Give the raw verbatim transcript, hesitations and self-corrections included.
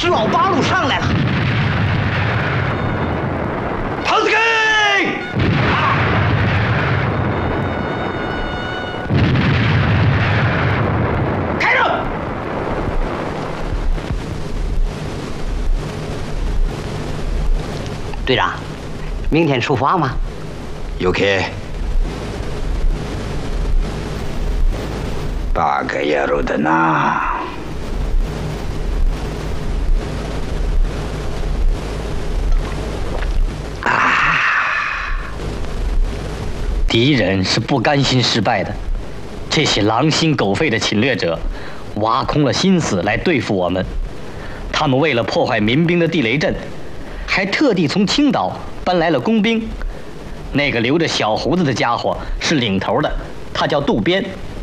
是老八路上来了。 唐子根， 开着。队长，明天出发吗？ 有客。八个野路的呢。 啊！敌人是不甘心失败的，这些狼心狗肺的侵略者，挖空了心思来对付我们。他们为了破坏民兵的地雷阵，还特地从青岛搬来了工兵。那个留着小胡子的家伙是领头的，他叫渡边。